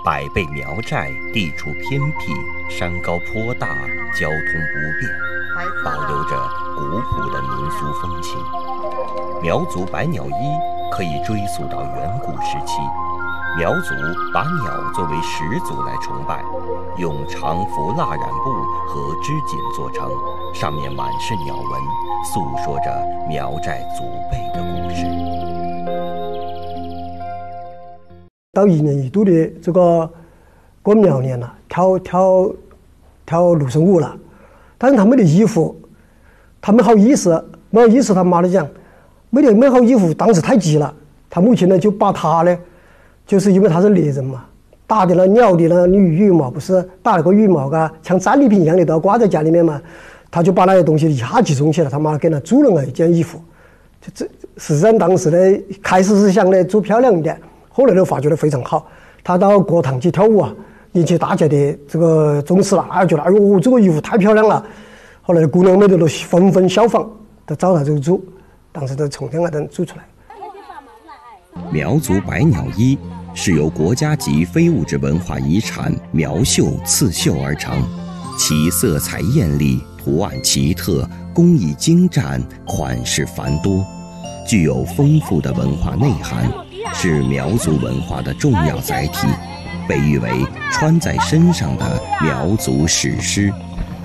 百倍苗寨地处偏僻，山高坡大，交通不便，保留着古朴的民俗风情。苗族百鸟衣可以追溯到远古时期，苗族把鸟作为始祖来崇拜，用长服蜡染布和织锦做成，上面满是鸟纹，诉说着苗寨祖辈的故事。 到1年1度的这个过苗年了，跳芦笙舞了，但是他们的衣服，他们好意思，没好意思，他妈的讲，没好衣服，当时太急了，他母亲呢就把他呢，就是因为他是猎人嘛，打的那鸟的那羽毛，不是打了个羽毛嘎，像战利品一样的都要挂在家里面嘛，他就把那些东西一下集中起来，他妈给他做了一件衣服。这实际上当时呢，开始是想呢做漂亮一点，后来都发觉得非常好。他到国堂去跳舞啊，引起大家的这个重视了，觉得哎呦这个衣服太漂亮了。后来姑娘们都纷纷效仿，都照他这个做，当时都从这样的做出来。 苗族百鸟衣是由国家级非物质文化遗产苗绣刺绣而成，其色彩艳丽，图案奇特，工艺精湛，款式繁多，具有丰富的文化内涵，是苗族文化的重要载体，被誉为穿在身上的苗族史诗。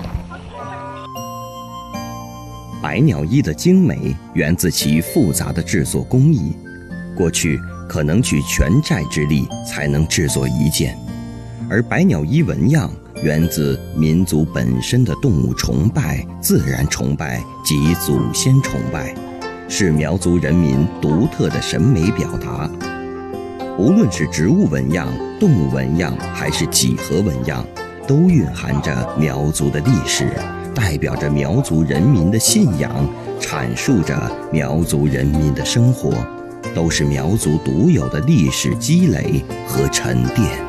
百鸟衣的精美源自其复杂的制作工艺，过去可能举全寨之力才能制作一件，而百鸟衣纹样源自民族本身的动物崇拜、自然崇拜及祖先崇拜，是苗族人民独特的审美表达。无论是植物纹样、动物纹样还是几何纹样，都蕴含着苗族的历史，代表着苗族人民的信仰，阐述着苗族人民的生活，都是苗族独有的历史积累和沉淀。